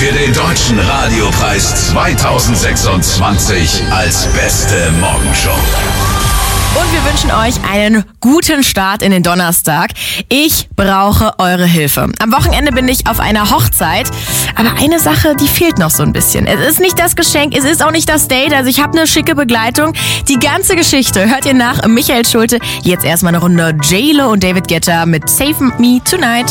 für den Deutschen Radiopreis 2026 als beste Morgenshow. Und wir wünschen euch einen guten Start in den Donnerstag. Ich brauche eure Hilfe. Am Wochenende bin ich auf einer Hochzeit, aber eine Sache, die fehlt noch so ein bisschen. Es ist nicht das Geschenk, es ist auch nicht das Date, also ich habe eine schicke Begleitung. Die ganze Geschichte hört ihr nach Michael Schulte. Jetzt erstmal eine Runde J-Lo und David Guetta mit Save Me Tonight.